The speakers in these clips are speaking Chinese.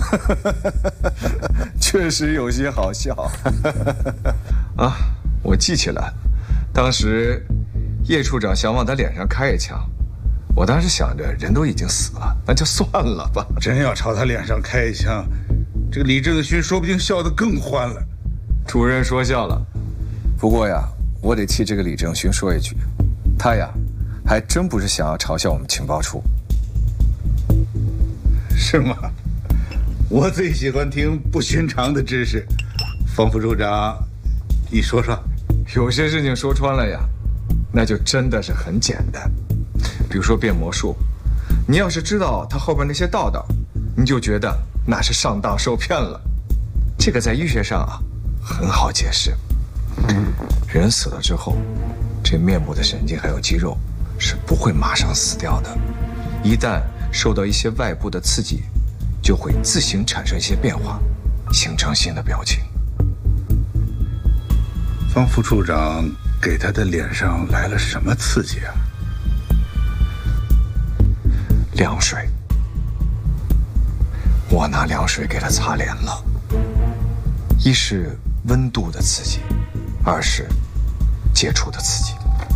确实有些好笑。啊，我记起来了，当时叶处长想往他脸上开一枪，我当时想着人都已经死了，那就算了吧。 真要朝他脸上开一枪，这个李正勋说不定笑得更欢了。 主任说笑了，不过呀，我得替这个李正勋说一句，他呀，还真不是想要嘲笑我们情报处。 是吗？我最喜欢听不寻常的知识。方副处长，你说说。 有些事情说穿了呀，那就真的是很简单。比如说变魔术，你要是知道它后边那些道道，你就觉得那是上当受骗了。这个在医学上啊，很好解释。人死了之后，这面部的神经还有肌肉是不会马上死掉的，一旦受到一些外部的刺激，就会自行产生一些变化，形成新的表情。 方副处长给他的脸上来了什么刺激啊？ 凉水，我拿凉水给他擦脸了。一是温度的刺激，二是接触的刺激。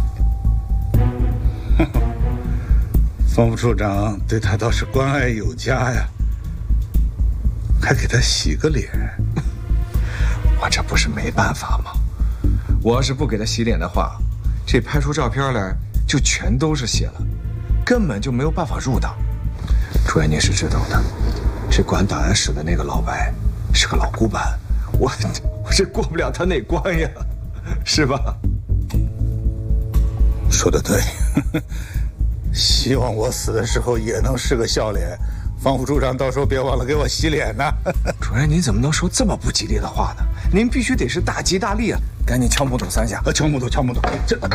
方副处长对他倒是关爱有加呀，还给他洗个脸。 我这不是没办法吗？我要是不给他洗脸的话，这拍出照片来就全都是血了，根本就没有办法入党。主任，您是知道的，这管档案室的那个老白是个老古板，我这过不了他那关呀，是吧？ 说得对。希望我死的时候也能是个笑脸。方副处长到时候别忘了给我洗脸呢。 主任，您怎么能说这么不吉利的话呢？您必须得是大吉大利啊！赶紧敲木头3下。 敲木头，这。